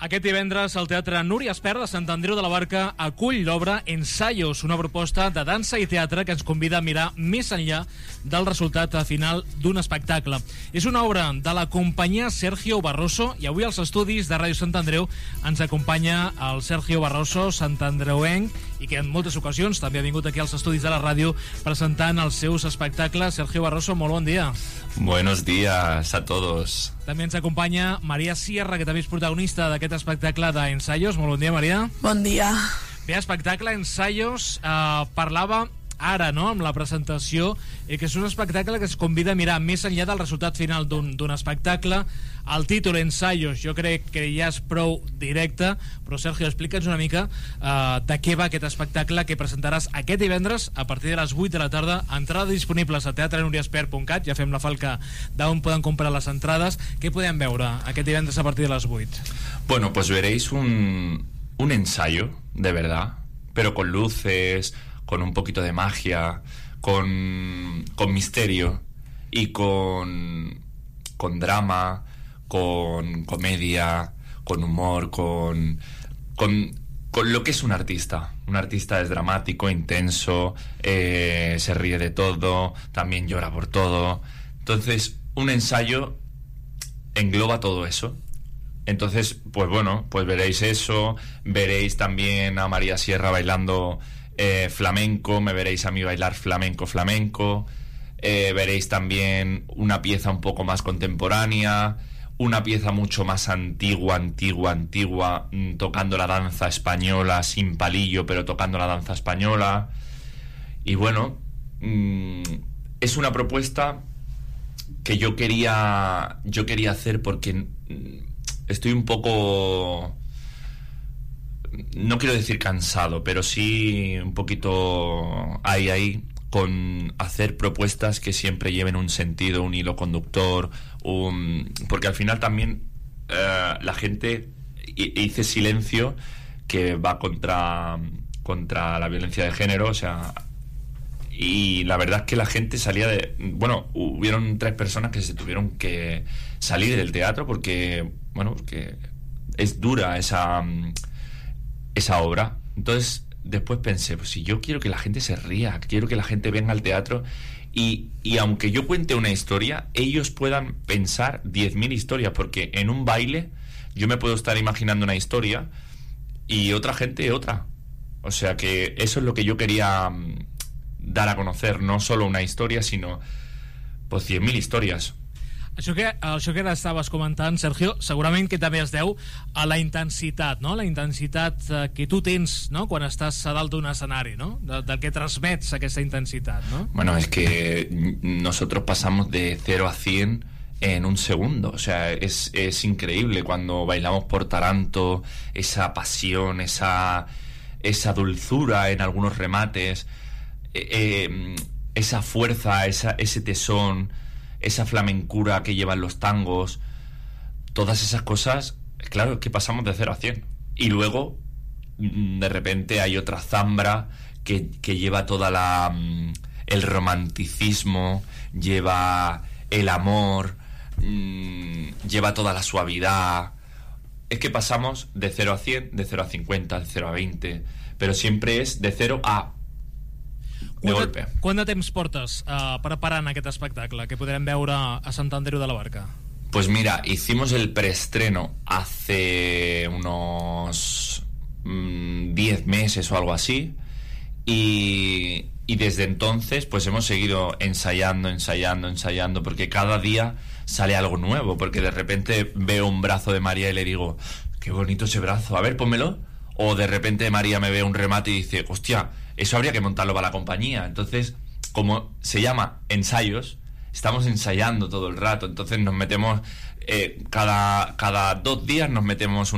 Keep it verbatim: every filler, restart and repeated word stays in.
Aquest divendres el Teatre Núria Espert de Sant Andreu de la Barca acull l'obra Ensayos, una proposta de dansa i teatre que ens convida a mirar més enllà del resultat final d'un espectacle. És una obra de la companyia Sergio Barroso i avui als estudis de Ràdio Sant Andreu ens acompanya el Sergio Barroso, santandreuenc, i que en moltes ocasions també ha vingut aquí als estudis de la ràdio presentant els seus espectacles. Sergio Barroso, molt bon dia. Buenos días a todos. També ens acompanya Maria Sierra, que també és protagonista d'aquest espectacle d'Ensayos. Molt bon dia, Maria. Bon dia. Bé, espectacle Ensayos, eh, parlava ara, no?, amb la presentació, eh, que és un espectacle que es convida a mirar més enllà del resultat final d'un d'un espectacle. El títol Ensayos jo crec que ja és prou directe, però Sergio, explica'ns una mica eh, de què va aquest espectacle que presentaràs aquest divendres a partir de les vuit de la tarda. Entrades disponibles a teatre núria espert punt cat, ja fem la falca d'on poden comprar les entrades. Què podem veure aquest divendres a partir de les vuit? Bueno, pues veréis un, un ensayo, de verdad, pero con luces, con un poquito de magia, con, con misterio y con, con drama, con comedia, con humor, con, con, con lo que es un artista. Un artista es dramático, intenso, eh, se ríe de todo, también llora por todo. Entonces, un ensayo engloba todo eso. Entonces, pues bueno, pues veréis eso, veréis también a María Sierra bailando eh, flamenco, me veréis a mí bailar flamenco, flamenco, eh, veréis también una pieza un poco más contemporánea, una pieza mucho más antigua, antigua, antigua, mmm, tocando la danza española sin palillo, pero tocando la danza española. Y bueno, mmm, es una propuesta que yo quería, yo quería hacer porque mmm, estoy un poco, no quiero decir cansado, pero sí un poquito ahí, ahí, con hacer propuestas que siempre lleven un sentido, un hilo conductor, un... porque al final también eh, la gente hice silencio que va contra, contra la violencia de género, o sea, y la verdad es que la gente salía de... Bueno, hubieron tres personas que se tuvieron que salir del teatro porque, bueno, porque es dura esa, esa obra. Entonces, después pensé, pues si yo quiero que la gente se ría, quiero que la gente venga al teatro y, y aunque yo cuente una historia, ellos puedan pensar diez mil historias, porque en un baile yo me puedo estar imaginando una historia y otra gente otra. O sea que eso es lo que yo quería dar a conocer, no solo una historia, sinó pues cien mil historias. Això que, això que estaves comentant, Sergio, segurament que també es deu a la intensitat, no? La intensitat que tu tens, no?, quan estàs a dalt d'un escenari, no? De, del que transmets aquesta intensitat, ¿no? Bueno, es que nosotros pasamos de cero a cien en un segundo, o sea, es, es increíble cuando bailamos por Taranto, esa pasión, esa, esa dulzura en algunos remates, eh, eh, esa fuerza, esa, ese tesón, esa flamencura que llevan los tangos, todas esas cosas, claro, es que pasamos de cero a cien. Y luego, de repente hay otra zambra que, que lleva toda la el romanticismo, lleva el amor, mmm, lleva toda la suavidad. Es que pasamos de cero a cien, de cero a cincuenta, de cero a veinte, pero siempre es de cero a de Quant golpe. de, quant de temps portes uh, preparant aquest espectacle que podrem veure a Sant Andreu de la Barca? Pues mira, hicimos el preestreno hace unos mmm, diez meses o algo así y, y desde entonces pues hemos seguido ensayando, ensayando, ensayando, porque cada día sale algo nuevo, porque de repente veo un brazo de María y le digo, qué bonito ese brazo, a ver, pónmelo. O de repente María me ve un remate y dice, hostia, eso habría que montarlo para la compañía. Entonces, como se llama Ensayos, estamos ensayando todo el rato. Entonces nos metemos, eh, cada, cada dos días nos metemos